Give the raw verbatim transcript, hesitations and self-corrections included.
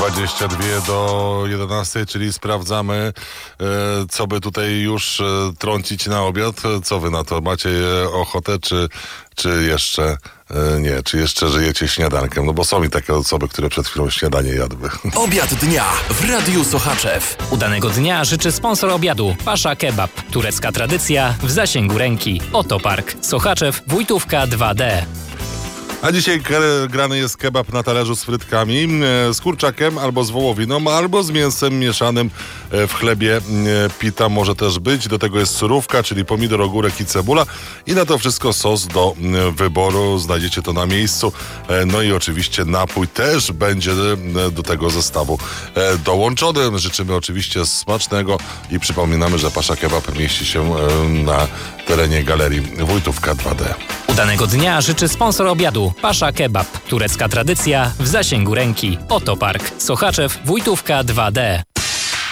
dwadzieścia dwie do jedenastej, czyli sprawdzamy, e, co by tutaj już e, trącić na obiad. Co wy na to? Macie ochotę, czy, czy jeszcze e, nie? Czy jeszcze żyjecie śniadankiem? No bo są i takie osoby, które przed chwilą śniadanie jadły. Obiad dnia w Radiu Sochaczew. Udanego dnia życzy sponsor obiadu Pasza Kebab. Turecka tradycja w zasięgu ręki. Oto Park. Sochaczew, Wójtówka dwa D. A dzisiaj grany jest kebab na talerzu z frytkami, z kurczakiem albo z wołowiną, albo z mięsem mieszanym w chlebie pita może też być. Do tego jest surówka, czyli pomidor, ogórek i cebula. I na to wszystko sos do wyboru. Znajdziecie to na miejscu. No i oczywiście napój też będzie do tego zestawu dołączony. Życzymy oczywiście smacznego i przypominamy, że Pasza Kebab mieści się na terenie Galerii Wójtówka dwa D. Udanego dnia życzy sponsor obiadu Pasza Kebab. Turecka tradycja w zasięgu ręki. Oto Park. Sochaczew, Wójtówka dwa D.